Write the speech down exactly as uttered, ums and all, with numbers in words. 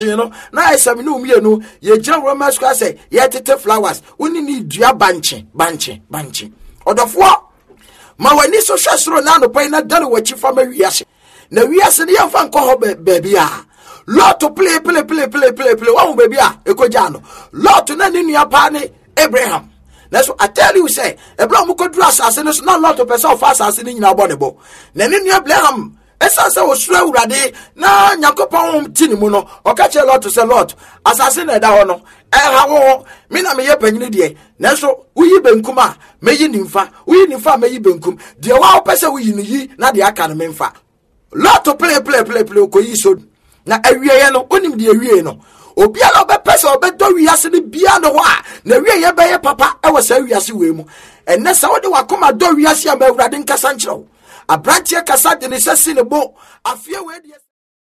you know, na esam no me no ye gyan Roman square say ye tete flowers woni ni dua banche banche banche odofo ma wani so hwesoro na no pai na dane wachi fa ma wiase na wiase ne yemfa nko ho baby a lot to play play play play play play wa baby a ekoja no lot na ni nua pa ne Abraham. That's what I tell you say Abraham ko dru asase no na lot of person of asase ni nyina bonebo na ni nua Abraham esa se wo sura urade na Yakopon tini mu no o ka che lot say lot asase na da ho no e ha wo me na me ye panyini de na so uyi benkum a meyi nimfa uyi nimfa meyi benkum de wa o pese uyi ni yi na de aka no memfa lot to play play play play ko yi so na awie no onim de awie no obi ala be pese obedo wiase ne bia no ho a na awie ye be ye papa e wo sa wiase we mu enne sa wo de wakoma do wiase a ma urade nkasa nkyerɛw abrantie kasa de ne sesi ne bo afie we de